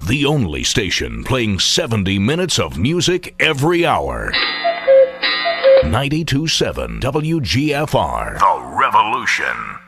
the only station playing 70 minutes of music every hour. 92.7 WGFR. The Revolution.